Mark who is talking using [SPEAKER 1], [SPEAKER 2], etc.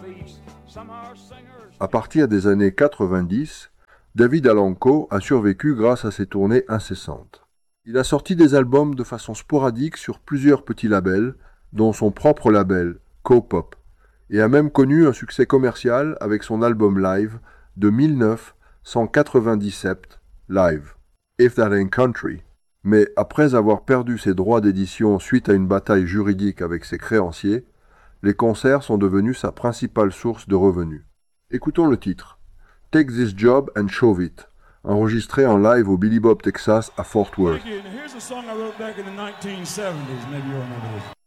[SPEAKER 1] À partir des années 90, David Alanko a survécu grâce à ses tournées incessantes. Il a sorti des albums de façon sporadique sur plusieurs petits labels, dont son propre label, Co-Pop, et a même connu un succès commercial avec son album live de 1997, Live, If That Ain't Country. Mais après avoir perdu ses droits d'édition suite à une bataille juridique avec ses créanciers, les concerts sont devenus sa principale source de revenus. Écoutons le titre, Take This Job and Shove It, enregistré en live au Billy Bob Texas à Fort Worth.
[SPEAKER 2] Here's a song I wrote back in the 1970s, maybe you'll remember this.